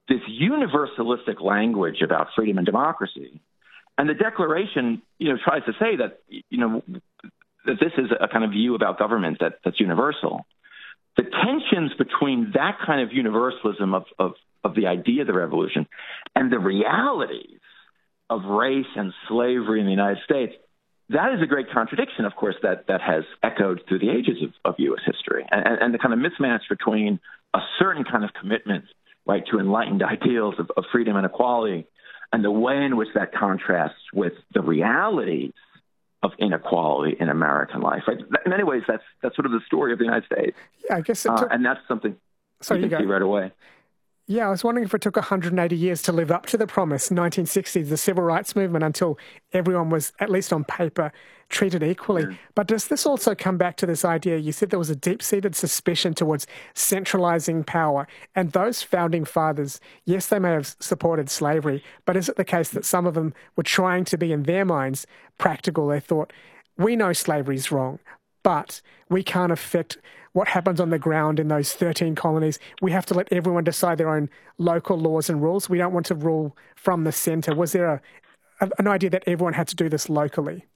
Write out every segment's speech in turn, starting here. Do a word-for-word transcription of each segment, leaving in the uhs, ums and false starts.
this universalistic language about freedom and democracy. And the Declaration, you know, tries to say that, you know, that this is a kind of view about government that, that's universal. The tensions between that kind of universalism of, of, of the idea of the revolution and the realities of race and slavery in the United States, that is a great contradiction, of course, that, that has echoed through the ages of, of U S history. And, and the kind of mismatch between a certain kind of commitment, right, to enlightened ideals of, of freedom and equality, and the way in which that contrasts with the realities of inequality in American life. Right? In many ways, that's that's sort of the story of the United States. Yeah, I guess it took... uh, and that's something Sorry, you can see right away. Yeah, I was wondering if it took one hundred eighty years to live up to the promise, nineteen sixties, the civil rights movement, until everyone was, at least on paper, treated equally. Yeah. But does this also come back to this idea? You said there was a deep-seated suspicion towards centralizing power. And those founding fathers, yes, they may have supported slavery, but is it the case that some of them were trying to be, in their minds, practical? They thought, we know slavery's wrong, but we can't affect what happens on the ground in those thirteen colonies. We have to let everyone decide their own local laws and rules. We don't want to rule from the centre. Was there a, a, an idea that everyone had to do this locally?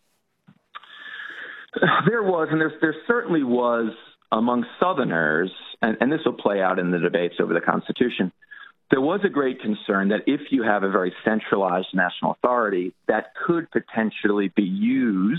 There was, and there, there certainly was among Southerners, and, and this will play out in the debates over the Constitution, there was a great concern that if you have a very centralized national authority, that could potentially be used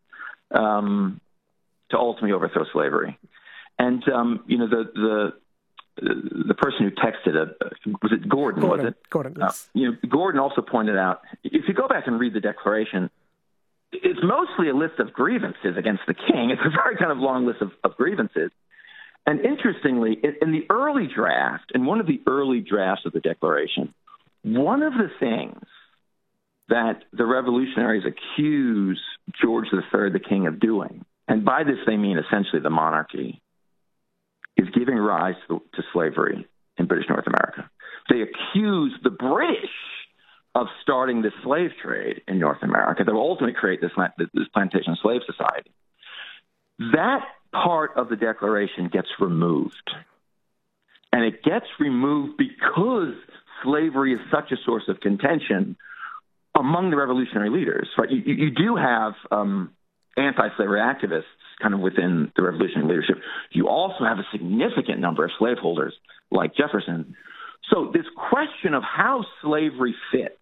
um, to ultimately overthrow slavery. And, um, you know, the, the the person who texted it, was it Gordon, Gordon was it? Gordon, yes. Uh, you know, Gordon also pointed out, if you go back and read the Declaration, it's mostly a list of grievances against the king. It's a very kind of long list of, of grievances. And interestingly, in, in the early draft, in one of the early drafts of the Declaration, one of the things that the revolutionaries accuse George the Third, the king, of doing, and by this they mean essentially the monarchy, is giving rise to, to slavery in British North America. They accuse the British of starting this slave trade in North America that will ultimately create this, this plantation slave society. That part of the Declaration gets removed. And it gets removed because slavery is such a source of contention among the revolutionary leaders. Right? You, you do have um, anti-slavery activists kind of within the revolutionary leadership. You also have a significant number of slaveholders like Jefferson. So this question of how slavery fits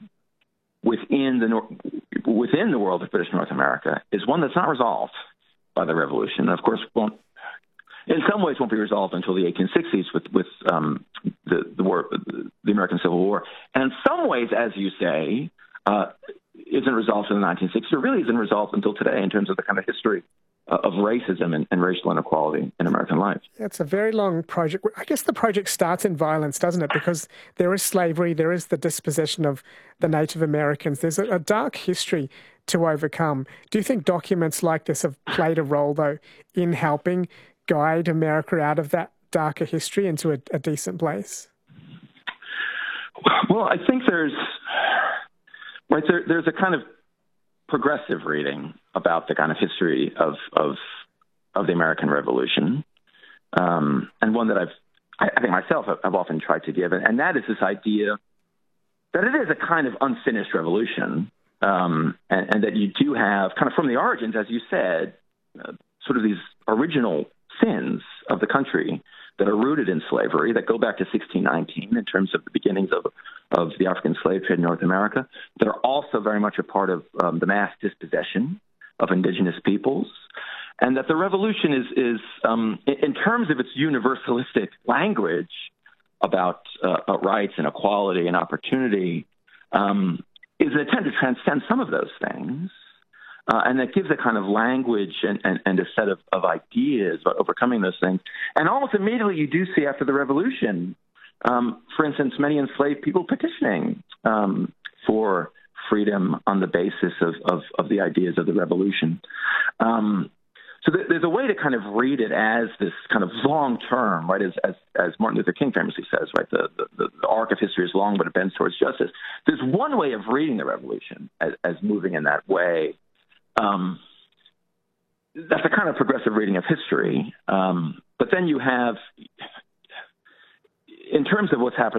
within the within the world of British North America is one that's not resolved by the revolution. And of course, won't, in some ways won't be resolved until the eighteen sixties with, with um, the, the war, the American Civil War. And in some ways, as you say, uh, isn't resolved in the nineteen sixties, or really isn't resolved until today in terms of the kind of history uh, of racism and, and racial inequality in American life. Yeah, it's a very long project. I guess the project starts in violence, doesn't it? Because there is slavery, there is the dispossession of the Native Americans. There's a, a dark history to overcome. Do you think documents like this have played a role, though, in helping guide America out of that darker history into a, a decent place? Well, I think there's right there, there's a kind of progressive reading about the kind of history of of, of the American Revolution, um, and one that I've I, I think myself I've often tried to give, and, and that is this idea that it is a kind of unfinished revolution. Um, and, and that you do have, kind of from the origins, as you said, uh, sort of these original sins of the country that are rooted in slavery, that go back to sixteen nineteen in terms of the beginnings of, of the African slave trade in North America. They're also very much a part of um, the mass dispossession of indigenous peoples. And that the revolution is, is um, in, in terms of its universalistic language about uh, rights and equality and opportunity, um, is an attempt to transcend some of those things, uh, and that gives a kind of language and, and, and a set of, of ideas about overcoming those things. And almost immediately you do see after the revolution, um, for instance, many enslaved people petitioning um, for freedom on the basis of, of, of the ideas of the revolution. Um, so th- there's a way to kind of read it as this kind of long term, right? As, as, as Martin Luther King famously says, right? The, the, the arc of history is long, but it bends towards justice. There's one way of reading the revolution as, as moving in that way. Um, that's a kind of progressive reading of history. Um, but then you have, in terms of what's happened